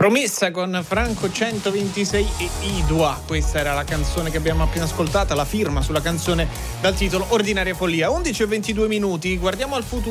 Promessa con Franco 126 e Idua. Questa era la canzone che abbiamo appena ascoltato, la firma sulla canzone dal titolo Ordinaria Follia. 11:22 minuti, guardiamo al futuro.